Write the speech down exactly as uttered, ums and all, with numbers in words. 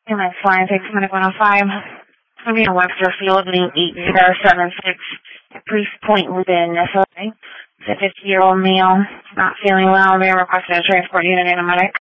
Ambulance line six Medic one oh five. I'm in Webster Field, name eight zero seven six, Priest Point, Lupin, S O A. It's a fifty-year-old male, not feeling well. They requested a transport unit and a medic.